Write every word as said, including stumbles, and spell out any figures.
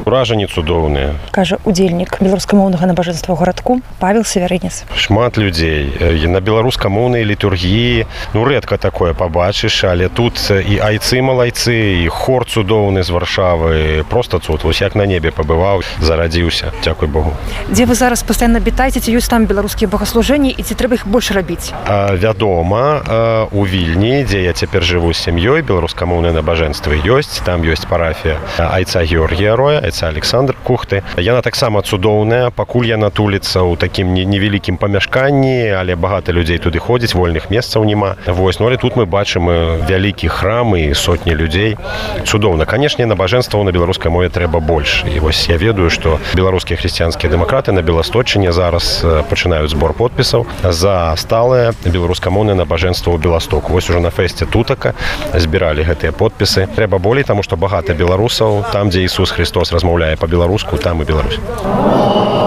Уражанні цудоўныя. Кажа удзельнік беларускамоўнага набажэнства ў гарадку Павел Севярынец. Шмат людзей. На беларускамоўнай літургіі, ну, рэдка такое пабачыш, але тут і айцы-малайцы, і хор цудоўны з Варшавы. Просто цуд. Вось як на небе пабываў, зарадзіўся. Дзякуй Богу. Дзе вы зараз пастаянна абітаеце, ці ёсць там беларускія багаслужэнні і ці трэба іх больш рабіць? А, вядома, а, у Вільні, дзе я цяпер жыву з сям'ёй, беларускамоўныя набажэнствы ёсць. Там ёсць парафія айца Георгія Роя, айца Александр Кухты. Яна таксама цудоўная, пакуль яна туліцца ў такім невялікім памяшканні, але багата людзей туды ходзіць, вольных месцаў няма. Вось, ну, але тут мы бачым вялікі храм і сотні людзей. Цудоўна. Канешне, набажэнстваў на беларускай мове трэба больш. І вось я ведаю, што беларускія хрысціянскія дэмакраты на Беласточчыне зараз пачынаюць збор подпісаў за сталае беларускамоўнае набажэнства ў Беластоку. Вось ужо на фэсце тутака збіралі гэтыя подпісы. Трэба болей, таму што багата беларусаў, там, дзе Ісус Христос размаўляе па-беларуску, там і Беларусь.